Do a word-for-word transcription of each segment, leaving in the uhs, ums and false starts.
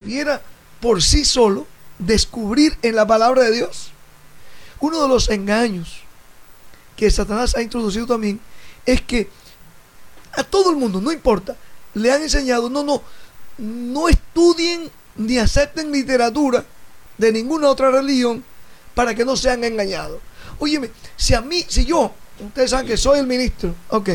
pudiera por sí solo descubrir en la palabra de Dios. Uno de los engaños que Satanás ha introducido también es que a todo el mundo, no importa, le han enseñado, no, no, no estudien ni acepten literatura de ninguna otra religión para que no sean engañados. Óyeme, si a mí, si yo, ustedes saben que soy el ministro, ok,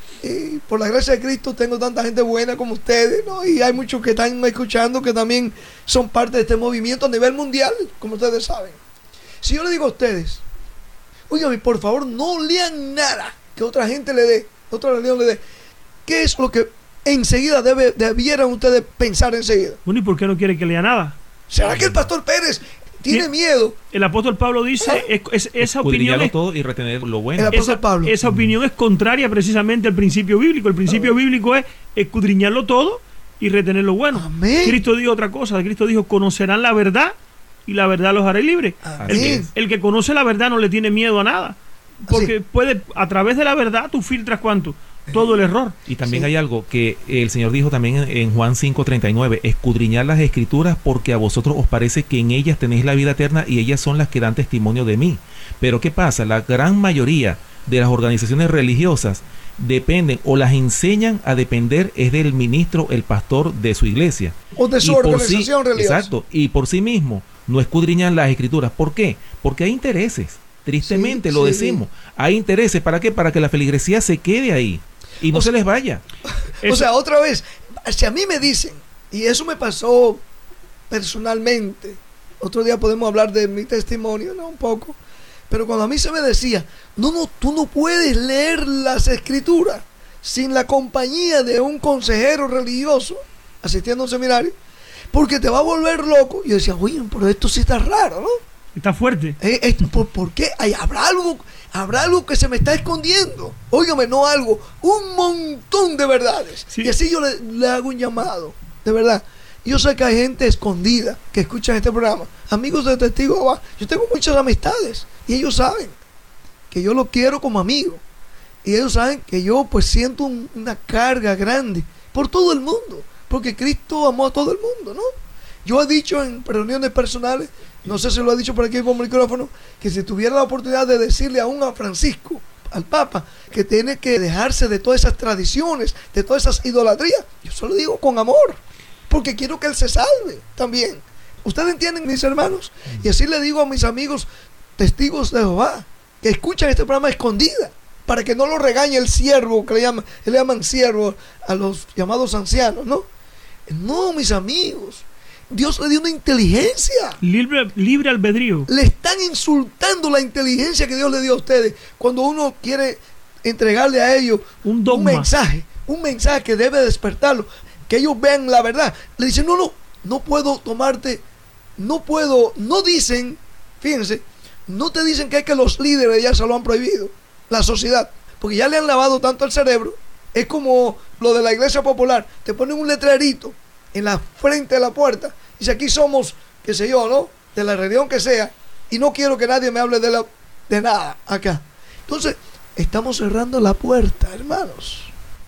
y por la gracia de Cristo tengo tanta gente buena como ustedes, ¿no? Y hay muchos que están escuchando que también son parte de este movimiento a nivel mundial, como ustedes saben. Si yo le digo a ustedes, óyeme, por favor, no lean nada que otra gente le dé, otra religión le dé, ¿qué es lo que enseguida debe, debieran ustedes pensar enseguida? Bueno, ¿y por qué no quiere que lea nada? ¿Será que el pastor Pérez tiene miedo? El apóstol Pablo dice, ¿Ah? es, es, esa opinión es, todo y retener lo bueno. El apóstol esa, Pablo. esa opinión es contraria precisamente al principio bíblico. El principio oh. bíblico es escudriñarlo todo y retener lo bueno. Amén. Cristo dijo otra cosa. Cristo dijo, conocerán la verdad y la verdad los haré libres. El que, el que conoce la verdad no le tiene miedo a nada. Porque ¿Así? puede, a través de la verdad tú filtras cuánto, todo el error. Y también sí. hay algo que el Señor dijo también en, en Juan cinco treinta y nueve, escudriñad las escrituras porque a vosotros os parece que en ellas tenéis la vida eterna y ellas son las que dan testimonio de mí. Pero ¿qué pasa? La gran mayoría de las organizaciones religiosas dependen o las enseñan a depender es del ministro, el pastor de su iglesia. O de su y organización sí, religiosa. Exacto, y por sí mismo no escudriñan las escrituras. ¿Por qué? Porque hay intereses. Tristemente sí, lo sí, decimos. Sí. Hay intereses. ¿Para qué? Para que la feligresía se quede ahí y no o se sea, les vaya. O sea, otra vez, si a mí me dicen, y eso me pasó personalmente, otro día podemos hablar de mi testimonio, ¿no? Un poco. Pero cuando a mí se me decía, no, no, tú no puedes leer las escrituras sin la compañía de un consejero religioso asistiendo a un seminario, porque te va a volver loco. Y yo decía, oye, pero esto sí está raro, ¿no? Está fuerte. Eh, eh, ¿por, ¿Por qué? Ay, ¿habrá algo, habrá algo que se me está escondiendo? Óigame, no algo, un montón de verdades. Sí. Y así yo le, le hago un llamado, de verdad. Yo sé que hay gente escondida que escucha este programa. Amigos de Testigo Jehová. Yo tengo muchas amistades y ellos saben que yo los quiero como amigo. Y ellos saben que yo pues siento un, una carga grande por todo el mundo. Porque Cristo amó a todo el mundo, ¿no? Yo he dicho en reuniones personales, no sé si lo he dicho por aquí por el micrófono, que si tuviera la oportunidad de decirle aún a Francisco, al Papa, que tiene que dejarse de todas esas tradiciones, de todas esas idolatrías, yo se lo digo con amor, porque quiero que él se salve también. ¿Ustedes entienden, mis hermanos? Y así le digo a mis amigos testigos de Jehová, que escuchan este programa escondida, para que no lo regañe el siervo, que le llaman, le llaman siervo a los llamados ancianos, ¿no? No, mis amigos, Dios le dio una inteligencia. Libre, libre albedrío. Le están insultando la inteligencia que Dios le dio a ustedes cuando uno quiere entregarle a ellos un, dogma. un mensaje, un mensaje que debe despertarlo, que ellos vean la verdad. Le dicen, no, no, no puedo tomarte, no puedo, no dicen, fíjense, no te dicen que es que los líderes ya se lo han prohibido, la sociedad, porque ya le han lavado tanto el cerebro. Es como lo de la iglesia popular, te ponen un letrerito en la frente de la puerta, dice aquí somos, qué sé yo, ¿no? De la religión que sea, y no quiero que nadie me hable de, la, de nada acá. Entonces, estamos cerrando la puerta, hermanos,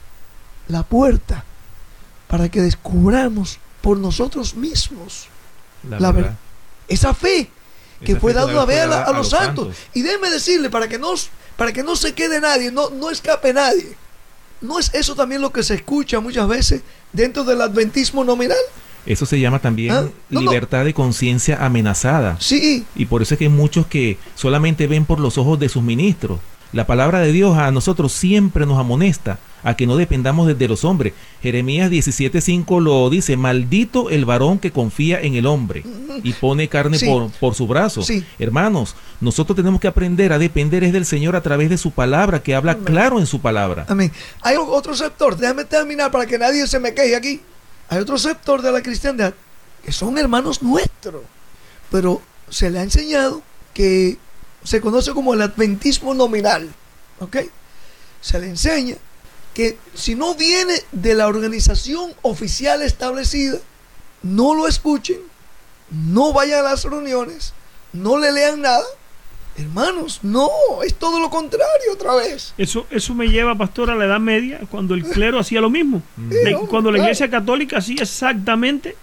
la puerta, para que descubramos por nosotros mismos la, la verdad. Esa fe que Esa fue fe dada a, ver a, a, a los, los santos. santos. Y déjeme decirle, para que no, para que no se quede nadie, no, no escape nadie. ¿No es eso también lo que se escucha muchas veces dentro del adventismo nominal? Eso se llama también ¿Ah? no, libertad no. de conciencia amenazada. Sí. Y por eso es que hay muchos que solamente ven por los ojos de sus ministros. La palabra de Dios a nosotros siempre nos amonesta a que no dependamos de, de los hombres. Jeremías diecisiete cinco lo dice, maldito el varón que confía en el hombre y pone carne sí. por, por su brazo. Sí. Hermanos, nosotros tenemos que aprender a depender es del Señor a través de su palabra, que habla Amén. Claro en su palabra. Amén. Hay otro sector, déjame terminar para que nadie se me queje aquí. Hay otro sector de la cristiandad que son hermanos nuestros, pero se le ha enseñado que se conoce como el adventismo nominal, ¿ok? Se le enseña que si no viene de la organización oficial establecida, no lo escuchen, no vayan a las reuniones, no le lean nada. Hermanos, no, es todo lo contrario otra vez. Eso, eso me lleva, pastor, a la Edad Media, cuando el clero hacía lo mismo. Sí, la, no, cuando la claro. Iglesia Católica hacía exactamente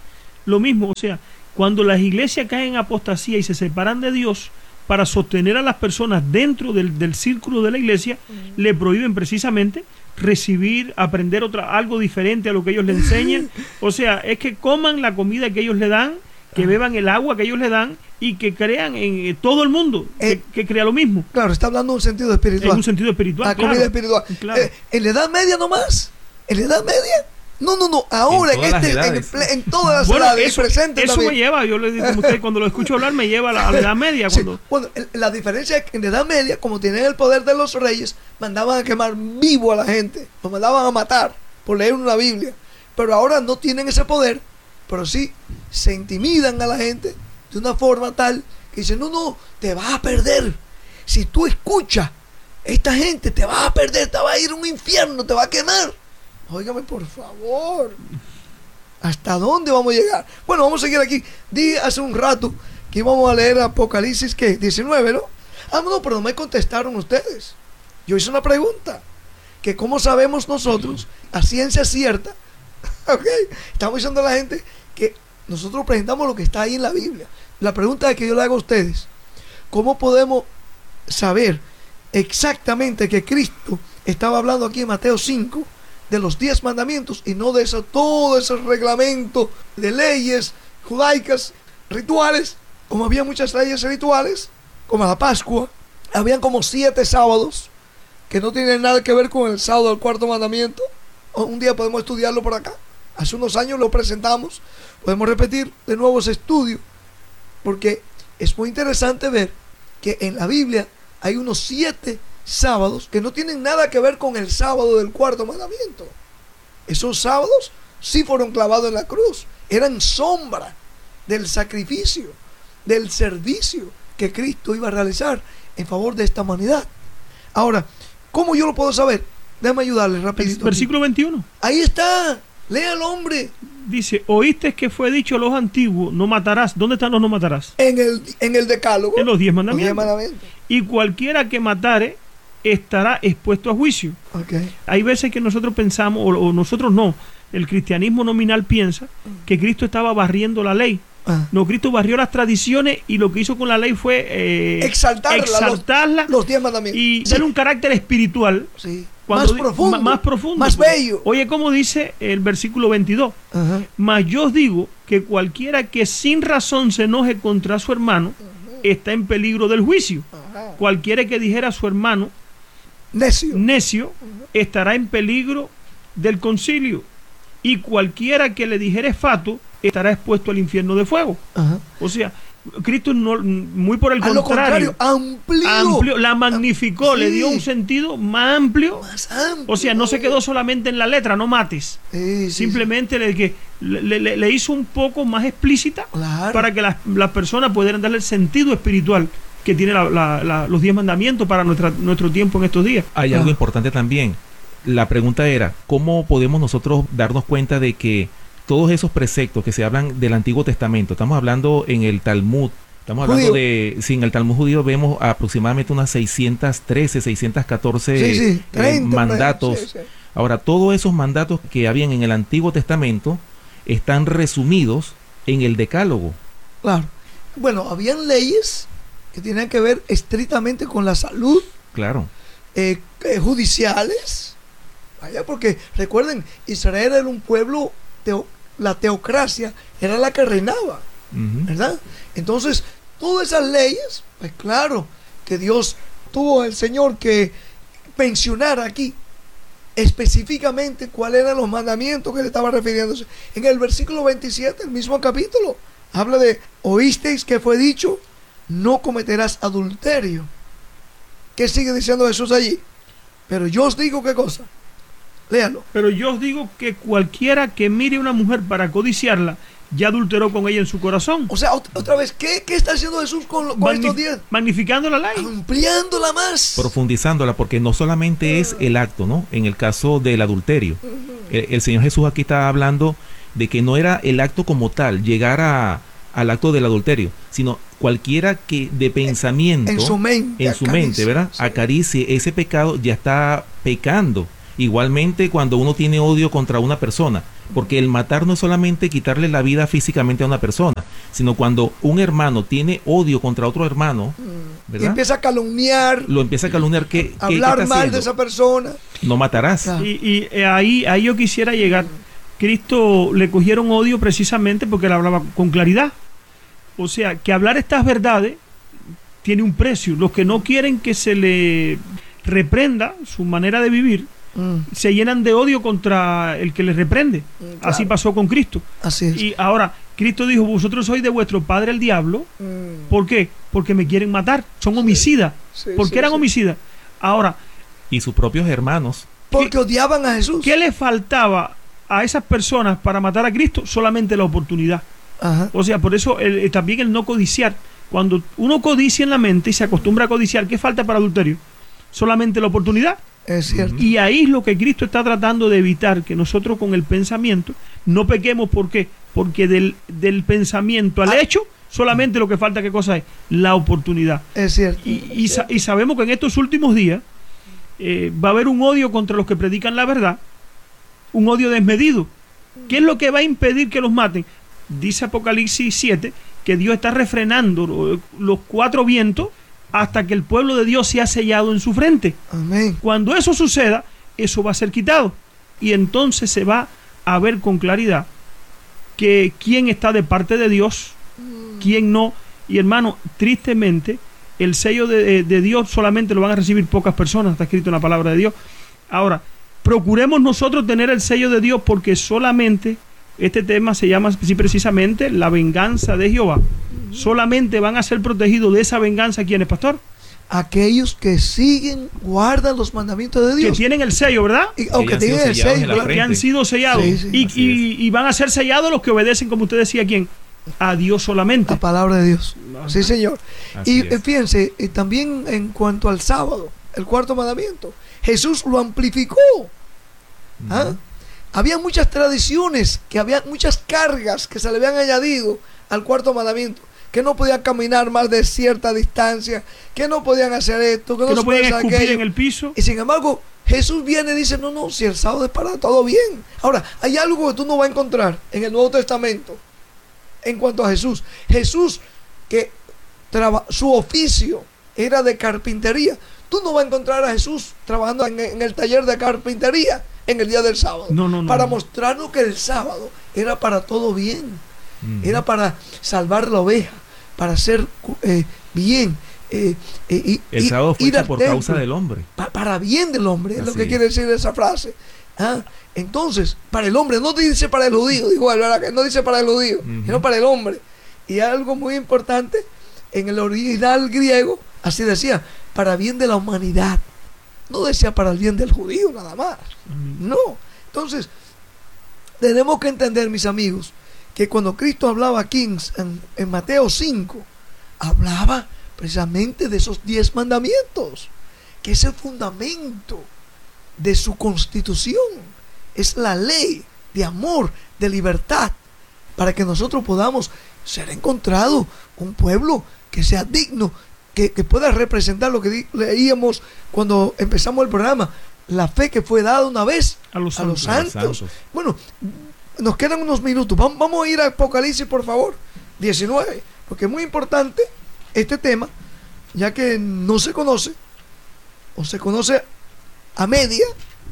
lo mismo, o sea, cuando las iglesias caen en apostasía y se separan de Dios, para sostener a las personas dentro del, del círculo de la iglesia, uh-huh. le prohíben precisamente recibir, aprender otra, algo diferente a lo que ellos le enseñan. O sea, es que coman la comida que ellos le dan, que beban el agua que ellos le dan y que crean en eh, todo el mundo, eh, que, que crea lo mismo. Claro, está hablando en un sentido espiritual. En un sentido espiritual, la claro. comida espiritual. Claro. Eh, ¿En la Edad Media nomás? ¿En la Edad Media? No, no, no, ahora en, en, este, en, en todas las bueno, edades eso, presente eso me lleva, yo le digo a usted, cuando lo escucho hablar me lleva a la, a la Edad Media. Sí, cuando... bueno, la diferencia es que en la Edad Media, como tenían el poder de los reyes, mandaban a quemar vivo a la gente, los mandaban a matar por leer una Biblia, pero ahora no tienen ese poder, pero sí se intimidan a la gente de una forma tal que dicen, no, no, te vas a perder, si tú escuchas, esta gente te va a perder, te va a ir a un infierno, te va a quemar. Óigame, por favor. ¿Hasta dónde vamos a llegar? Bueno, vamos a seguir aquí. Di hace un rato que íbamos a leer Apocalipsis, ¿qué? diecinueve, ¿no? Ah, no, pero no me contestaron ustedes. Yo hice una pregunta. Que cómo sabemos nosotros, a ciencia cierta, ¿ok? Estamos diciendo a la gente que nosotros presentamos lo que está ahí en la Biblia. La pregunta que yo le hago a ustedes, ¿cómo podemos saber exactamente que Cristo estaba hablando aquí en Mateo cinco de los diez mandamientos y no de eso, todo ese reglamento de leyes judaicas, rituales? Como había muchas leyes rituales, como la Pascua, habían como siete sábados que no tienen nada que ver con el sábado del cuarto mandamiento. Un día podemos estudiarlo por acá. Hace unos años lo presentamos. Podemos repetir de nuevo ese estudio, porque es muy interesante ver que en la Biblia hay unos siete sábados que no tienen nada que ver con el sábado del cuarto mandamiento. Esos sábados sí fueron clavados en la cruz, eran sombra del sacrificio, del servicio que Cristo iba a realizar en favor de esta humanidad. Ahora, ¿cómo yo lo puedo saber? Déjame ayudarles rapidito. Versículo veintiuno. Ahí está, lea el hombre. Dice, oíste que fue dicho a los antiguos, no matarás. ¿Dónde están los no matarás? En el, en el decálogo. En los diez mandamientos. Los diez mandamientos. Y cualquiera que matare estará expuesto a juicio. Okay. Hay veces que nosotros pensamos, o, o nosotros no, el cristianismo nominal piensa que Cristo estaba barriendo la ley. Ah. No, Cristo barrió las tradiciones y lo que hizo con la ley fue eh, exaltarla, exaltarla los, los diez mandamientos. Y sí. darle un carácter espiritual. Sí. Más di- profundo, más profundo, más bello. Oye, como dice el versículo veintidós, uh-huh. Mas yo os digo que cualquiera que sin razón se enoje contra su hermano, uh-huh. está en peligro del juicio. Uh-huh. Cualquiera que dijera a su hermano necio, necio uh-huh. estará en peligro del concilio, y cualquiera que le dijere fato estará expuesto al infierno de fuego. Uh-huh. O sea, Cristo no, muy por el a contrario, contrario amplió, amplió, la magnificó, sí. Le dio un sentido más amplio. más amplio. O sea, no se quedó solamente en la letra, no mates. Sí, sí, simplemente sí. Le, que, le, le, le hizo un poco más explícita, claro. Para que las, las personas pudieran darle el sentido espiritual que tiene la, la, la, los diez mandamientos para nuestra, nuestro tiempo en estos días. Hay ah. algo importante también. La pregunta era, ¿cómo podemos nosotros darnos cuenta de que todos esos preceptos que se hablan del Antiguo Testamento, estamos hablando en el Talmud, estamos hablando judío. de, sí, en el Talmud judío vemos aproximadamente unas seiscientos trece, seiscientos catorce sí, sí, treinta, eh, mandatos. Sí, sí. Ahora, todos esos mandatos que habían en el Antiguo Testamento están resumidos en el Decálogo. Claro. Bueno, habían leyes que tenían que ver estrictamente con la salud. Claro. Eh, eh, judiciales. Vaya, porque recuerden, Israel era un pueblo teo, la teocracia era la que reinaba, uh-huh. ¿verdad? Entonces, todas esas leyes, pues claro, que Dios tuvo el Señor que mencionar aquí específicamente cuáles eran los mandamientos que le estaba refiriéndose. En el versículo veintisiete, el mismo capítulo, habla de, oísteis que fue dicho, no cometerás adulterio. ¿Qué sigue diciendo Jesús allí? Pero yo os digo qué cosa. Léalo. Pero yo os digo que cualquiera que mire a una mujer para codiciarla, ya adulteró con ella en su corazón. O sea, ot- otra vez, ¿qué, ¿qué está haciendo Jesús con, con Magnif- estos diez? Magnificando la ley. Ampliándola más. Profundizándola, porque no solamente uh. es el acto, ¿no? En el caso del adulterio. Uh-huh. El, el Señor Jesús aquí está hablando de que no era el acto como tal, llegar a, al acto del adulterio, sino cualquiera que de pensamiento, en, en su mente, en su mente, ¿verdad? Sí. Acaricie ese pecado, ya está pecando. Igualmente cuando uno tiene odio contra una persona, Porque el matar no es solamente quitarle la vida físicamente a una persona, sino cuando un hermano tiene odio contra otro hermano, ¿verdad? Y empieza a calumniar. Lo empieza a calumniar. ¿Qué, hablar ¿qué está mal haciendo? de esa persona. No matarás. Y, y eh, ahí, ahí yo quisiera llegar. Cristo le cogieron odio precisamente porque él hablaba con claridad. O sea, que hablar estas verdades tiene un precio. Los que no quieren que se le reprenda su manera de vivir, mm. se llenan de odio contra el que les reprende. Mm, claro. Así pasó con Cristo. Así es. Y ahora, Cristo dijo, vosotros sois de vuestro padre el diablo. Mm. ¿Por qué? Porque me quieren matar. Son homicidas. Sí, ¿Por qué sí, eran sí. homicidas? Ahora... Y sus propios hermanos. Porque ¿qué, odiaban a Jesús. ¿Qué le faltaba a esas personas para matar a Cristo? Solamente la oportunidad. Ajá. O sea, por eso el, también el no codiciar. Cuando uno codicia en la mente y se acostumbra a codiciar, ¿qué falta para adulterio? Solamente la oportunidad. Es cierto. Y ahí es lo que Cristo está tratando de evitar, que nosotros con el pensamiento no pequemos. ¿Por qué? Porque del, del pensamiento al ah. hecho, solamente lo que falta, ¿qué cosa es? La oportunidad. Es cierto. Y, y, y sabemos que en estos últimos días eh, va a haber un odio contra los que predican la verdad, un odio desmedido. ¿Qué es lo que va a impedir que los maten? Dice Apocalipsis siete que Dios está refrenando los cuatro vientos hasta que el pueblo de Dios sea sellado en su frente. Amén. Cuando eso suceda, eso va a ser quitado. Y entonces se va a ver con claridad que quién está de parte de Dios, quién no. Y hermano, tristemente, el sello de, de Dios solamente lo van a recibir pocas personas, está escrito en la palabra de Dios. Ahora, procuremos nosotros tener el sello de Dios, porque solamente... Este tema se llama así precisamente la venganza de Jehová. Solamente van a ser protegidos de esa venganza, ¿quiénes, pastor? Aquellos que siguen, guardan los mandamientos de Dios. Que tienen el sello, ¿verdad? Y, o que tienen el sello, que han sido sellados. Sí, sí. Y, y, y van a ser sellados los que obedecen, como usted decía, ¿a quién? A Dios solamente. La palabra de Dios. Ajá. Sí, Señor. Así y es. Fíjense, y también en cuanto al sábado, el cuarto mandamiento, Jesús lo amplificó. Uh-huh. ¿Ah? Había muchas tradiciones, que había muchas cargas que se le habían añadido al cuarto mandamiento, que no podían caminar más de cierta distancia, que no podían hacer esto, que, que no, no se podían hacer escupir aquello. En el piso. Y sin embargo, Jesús viene y dice, no, no, si el sábado es para todo bien. Ahora, hay algo que tú no vas a encontrar en el Nuevo Testamento en cuanto a Jesús. Jesús, que traba, su oficio era de carpintería. Tú no vas a encontrar a Jesús trabajando en, en el taller de carpintería en el día del sábado, no, no, no, para no. mostrarnos que el sábado era para todo bien, uh-huh. era para salvar la oveja, para hacer eh, bien. Eh, eh, y, el sábado fue hecho por templo, causa del hombre. Pa, para bien del hombre, es Así lo que es. quiere decir esa frase. ¿Ah? Entonces, para el hombre, no dice para el judío, digo, no dice para el judío, uh-huh. sino para el hombre. Y algo muy importante, en el original griego, así decía, para bien de la humanidad. No decía para el bien del judío nada más. Uh-huh. No. Entonces, tenemos que entender, mis amigos, que cuando Cristo hablaba aquí en, en, en Mateo cinco, hablaba precisamente de esos diez mandamientos, que es el fundamento de su constitución. Es la ley de amor, de libertad, para que nosotros podamos ser encontrados un pueblo que sea digno, Que, que pueda representar lo que di, leíamos cuando empezamos el programa, la fe que fue dada una vez a los, a los santos. santos. santos. Bueno, nos quedan unos minutos. Vamos, vamos a ir a Apocalipsis, por favor, diecinueve, porque es muy importante este tema, ya que no se conoce, o se conoce a media.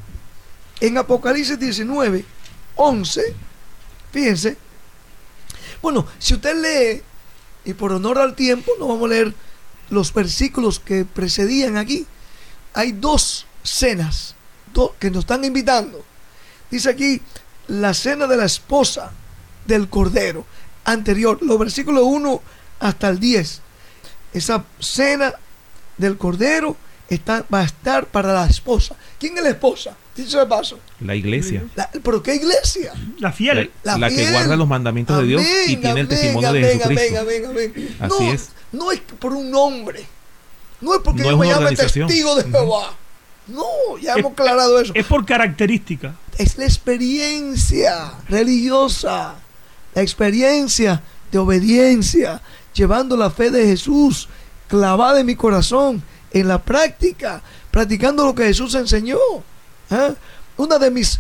En Apocalipsis diecinueve, once, fíjense. Bueno, si usted lee, y por honor al tiempo, no vamos a leer los versículos que precedían aquí. Hay dos cenas do, que nos están invitando. Dice aquí la cena de la esposa del Cordero anterior, los versículos uno hasta el diez. Esa cena del Cordero está, va a estar para la esposa. ¿Quién es la esposa? Dicho de paso, la iglesia. La, ¿Pero qué iglesia? La fiel. La, la, la fiel. que guarda los mandamientos amén, de Dios y tiene amén, el testimonio amén, de Jesucristo. Amén, amén, amén. Así no, es. No es por un nombre. No es porque no yo es me llame organización. testigo de Jehová. Uh-huh. No, ya hemos aclarado eso. Es por característica. Es la experiencia religiosa, la experiencia de obediencia, llevando la fe de Jesús clavada en mi corazón, en la práctica, practicando lo que Jesús enseñó. ¿Eh? Una de mis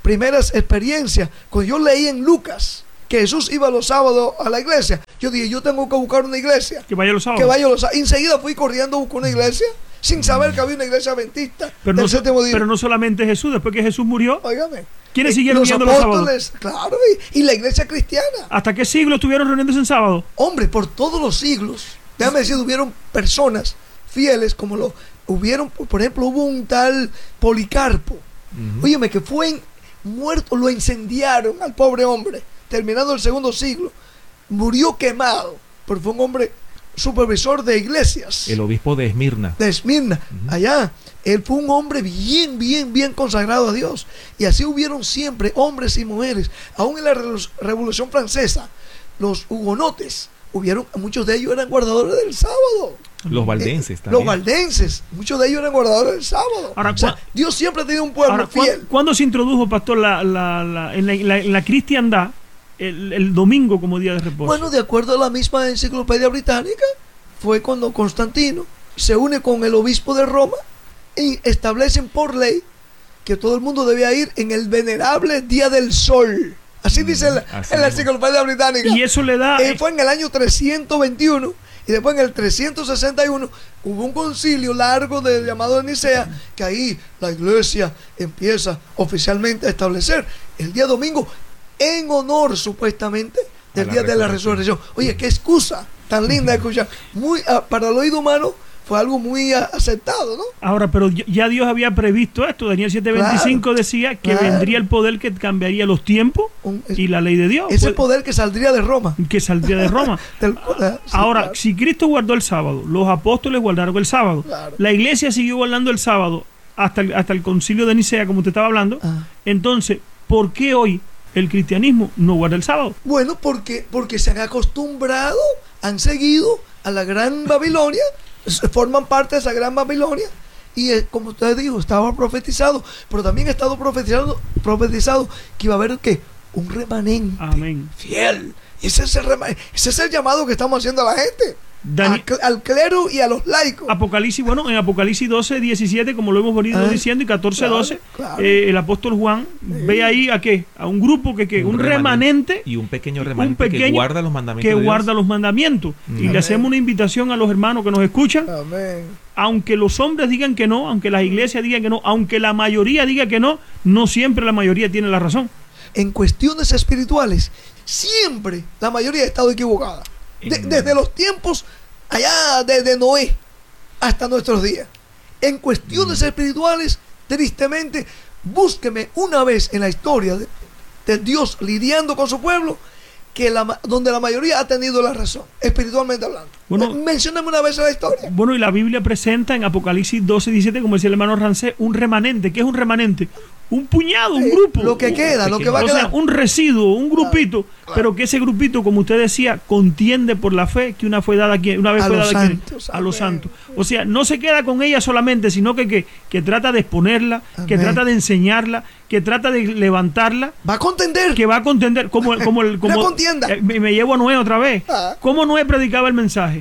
primeras experiencias, cuando yo leí en Lucas que Jesús iba los sábados a la iglesia, yo dije, yo tengo que buscar una iglesia. Que vaya los sábados. Que vaya los sábados. Enseguida fui corriendo a buscar una iglesia, sin saber que había una iglesia adventista pero, del no, séptimo día. Pero no solamente Jesús, después que Jesús murió, óigame, ¿quiénes eh, siguieron los yendo los apóstoles, sábados? claro, y, y la iglesia cristiana. ¿Hasta qué siglo estuvieron reuniéndose en sábado? Hombre, por todos los siglos, déjame decir, hubieron personas fieles, como lo hubieron, por ejemplo, hubo un tal Policarpo, uh-huh. óyeme, que fue en, muerto, lo incendiaron al pobre hombre, terminando el segundo siglo, murió quemado, pero fue un hombre supervisor de iglesias. El obispo de Esmirna. De Esmirna, uh-huh. allá. Él fue un hombre bien, bien, bien consagrado a Dios. Y así hubieron siempre hombres y mujeres. Aún en la Revolución Francesa, los hugonotes, hubieron, muchos de ellos eran guardadores del sábado. Los valdenses eh, también. Los valdenses, muchos de ellos eran guardadores del sábado. Ahora, o sea, Dios siempre ha tenido un pueblo ahora, fiel. ¿Cuándo se introdujo, pastor, la, la, la, en, la, en, la, en la cristiandad el, el domingo como día de reposo? Bueno, de acuerdo a la misma enciclopedia británica, fue cuando Constantino se une con el obispo de Roma y establecen por ley que todo el mundo debía ir en el venerable día del sol. Así mm, dice la, en la enciclopedia británica. Y eso le da... Eh, fue en el año trescientos veintiuno y después en el trescientos sesenta y uno hubo un concilio largo del llamado de Nicea, que ahí la iglesia empieza oficialmente a establecer el día domingo en honor supuestamente del día de la resurrección. Oye, qué excusa tan linda de escuchar. Muy, uh, para el oído humano fue algo muy uh, aceptado, ¿no? Ahora, pero ya Dios había previsto esto. Daniel siete veinticinco claro, decía que claro. vendría el poder que cambiaría los tiempos Un, es, y la ley de Dios. Ese poder que saldría de Roma. Que saldría de Roma. Del, uh, sí, Ahora, claro. si Cristo guardó el sábado, los apóstoles guardaron el sábado, claro. la iglesia siguió guardando el sábado hasta el, hasta el concilio de Nicea, como usted estaba hablando. Ah. Entonces, ¿por qué hoy el cristianismo no guarda el sábado? Bueno, porque, porque se han acostumbrado, han seguido a la gran Babilonia, forman parte de esa gran Babilonia, y eh, como usted dijo, estaba profetizado, pero también ha estado profetizado, profetizado que iba a haber ¿qué? Un remanente Amén. fiel. Ese es, el remanente, ese es el llamado que estamos haciendo a la gente. Dani, a, al clero y a los laicos. Apocalipsis, bueno, en Apocalipsis doce, diecisiete, como lo hemos venido ah, diciendo, y catorce, claro, doce, claro. Eh, el apóstol Juan sí. ve ahí a qué, a un grupo que, que un, un remanente, remanente y un pequeño remanente un pequeño, que guarda los mandamientos. Que de Dios. guarda los mandamientos. Mm. Y Amén. Le hacemos una invitación a los hermanos que nos escuchan. Amén. Aunque los hombres digan que no, aunque las iglesias digan que no, aunque la mayoría diga que no, no siempre la mayoría tiene la razón. En cuestiones espirituales, siempre la mayoría ha estado equivocada. De, desde los tiempos allá desde Noé hasta nuestros días. En cuestiones mm. espirituales, tristemente, búsqueme una vez en la historia de, de Dios lidiando con su pueblo que la, donde la mayoría ha tenido la razón, espiritualmente hablando. Bueno, mencióname una vez en la historia. Bueno, y la Biblia presenta en Apocalipsis doce, diecisiete, como decía el hermano Rancé, un remanente. ¿Qué es un remanente? Un puñado, un eh, grupo. Lo que queda, lo que va a o quedar. Sea, un residuo, un grupito, claro, claro. pero que ese grupito, como usted decía, contiende por la fe que una fue dada aquí, una vez a fue dada santos, aquí, a los santos. O sea, no se queda con ella solamente, sino que, que, que trata de exponerla, amén. Que trata de enseñarla, que trata de levantarla. Va a contender. Que va a contender. Como, como el, como, una contienda. Eh, me, me llevo a Noé otra vez. Ah. ¿Cómo Noé predicaba el mensaje?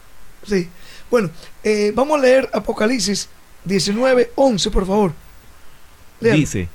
Sí. Bueno, eh, vamos a leer Apocalipsis diecinueve, once, por favor. Lean. Dice: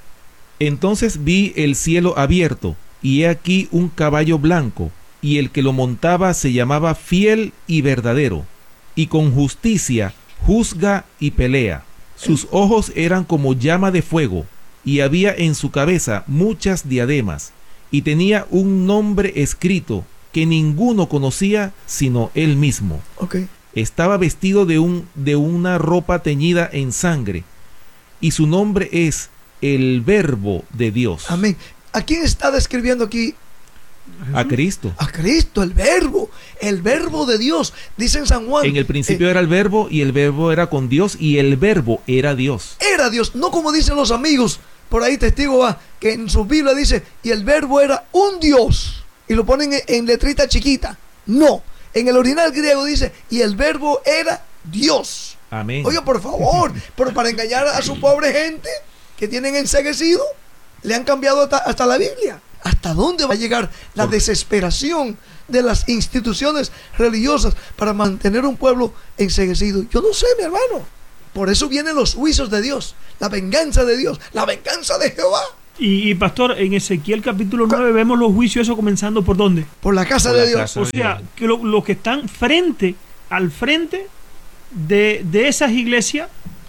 entonces vi el cielo abierto, y he aquí un caballo blanco, y el que lo montaba se llamaba Fiel y Verdadero, y con justicia juzga y pelea. Sus ojos eran como llama de fuego, y había en su cabeza muchas diademas, y tenía un nombre escrito que ninguno conocía sino él mismo. Okay. Estaba vestido de, un, de una ropa teñida en sangre, y su nombre es el Verbo de Dios. Amén. ¿A quién está describiendo aquí? A Cristo. A Cristo, el Verbo, el Verbo de Dios. Dice en San Juan. En el principio eh, era el Verbo, y el Verbo era con Dios, y el Verbo era Dios. Era Dios, no como dicen los amigos, por ahí testigo va, que en su Biblia dice, y el Verbo era un Dios, y lo ponen en, en letrita chiquita. No, en el original griego dice, y el Verbo era Dios. Amén. Oiga, por favor, pero para engañar a su pobre gente que tienen enceguecido, le han cambiado hasta, hasta la Biblia. ¿Hasta dónde va a llegar la desesperación de las instituciones religiosas para mantener un pueblo enceguecido? Yo no sé, mi hermano. Por eso vienen los juicios de Dios, la venganza de Dios, la venganza de Jehová. Y, y pastor, en Ezequiel capítulo nueve vemos los juicios, eso comenzando por ¿dónde? Por la casa Por de la Dios. casa. O sea, que los lo que están frente, al frente de, de esas iglesias,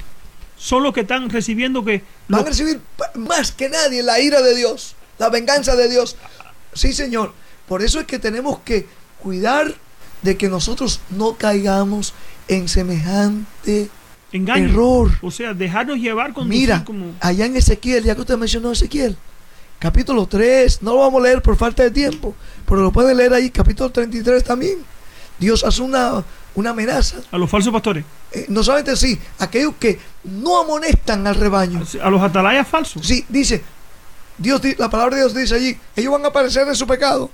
son los que están recibiendo que... Van Los, a recibir más que nadie la ira de Dios, la venganza de Dios. Sí, Señor. Por eso es que tenemos que cuidar de que nosotros no caigamos en semejante engaño. error. O sea, dejarnos llevar con Mira, como... allá en Ezequiel, ya que usted mencionó Ezequiel, capítulo tres, no lo vamos a leer por falta de tiempo, pero lo pueden leer ahí, capítulo treinta y tres también. Dios hace una, una amenaza. A los falsos pastores. Eh, no solamente así, aquellos que no amonestan al rebaño. A los atalayas falsos. Sí, dice, Dios, la palabra de Dios dice allí, ellos van a aparecer en su pecado.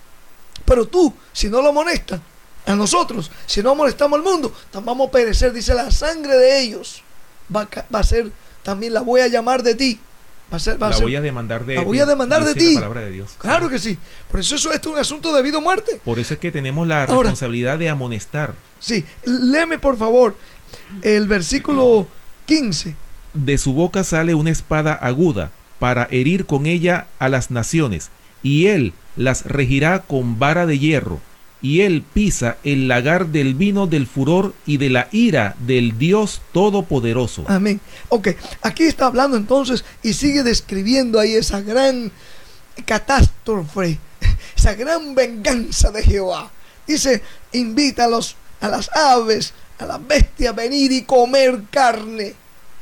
Pero tú, si no lo amonestas, a nosotros, si no amonestamos al mundo, vamos a perecer. Dice, la sangre de ellos va a, va a ser, también la voy a llamar de ti. Va a ser, va a la ser, voy a demandar de la voy a demandar de dice ti. La palabra de Dios. Claro que sí. Por eso eso es un asunto de vida o muerte. Por eso es que tenemos la Ahora, responsabilidad de amonestar. Sí, léeme por favor el versículo quince. De su boca sale una espada aguda para herir con ella a las naciones, y él las regirá con vara de hierro, y él pisa el lagar del vino del furor y de la ira del Dios Todopoderoso. Amén. Ok, aquí está hablando entonces y sigue describiendo ahí esa gran catástrofe, esa gran venganza de Jehová. Dice, invita a, los, a las aves, a las bestias a venir y comer carne.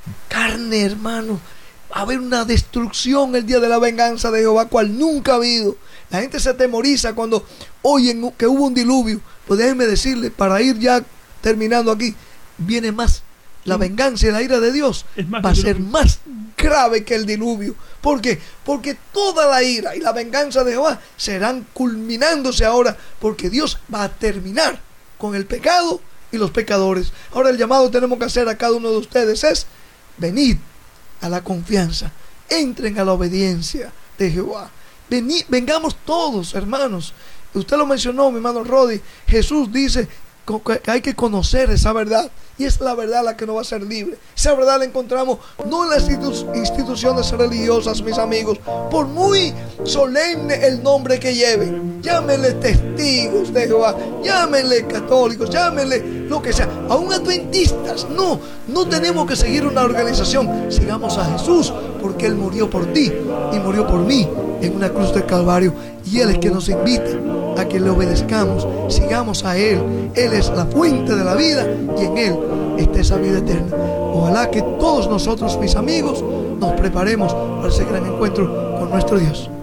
Carne, hermano. Va a haber una destrucción el día de la venganza de Jehová, cual nunca ha habido. La gente se atemoriza cuando oyen que hubo un diluvio. Pues déjenme decirle, para ir ya terminando aquí, viene más. La venganza y la ira de Dios va a ser más grave que el diluvio. ¿Por qué? Porque toda la ira y la venganza de Jehová serán culminándose ahora, porque Dios va a terminar con el pecado y los pecadores. Ahora el llamado que tenemos que hacer a cada uno de ustedes es: venid a la confianza, entren a la obediencia de Jehová. Vení, vengamos todos, hermanos. Usted lo mencionó, mi hermano Rodi. Jesús dice que hay que conocer esa verdad, y es la verdad la que nos va a hacer libre. Esa verdad la encontramos no en las institu- instituciones religiosas, mis amigos, por muy solemne el nombre que lleven. Llámenle testigos de Jehová, llámenle católicos, llámenle lo que sea, aún adventistas. No, no tenemos que seguir una organización. Sigamos a Jesús, porque Él murió por ti y murió por mí en una cruz del Calvario, y Él es que nos invita a que le obedezcamos, sigamos a Él. Él es la fuente de la vida, y en Él está esa vida eterna. Ojalá que todos nosotros, mis amigos, nos preparemos para ese gran encuentro con nuestro Dios.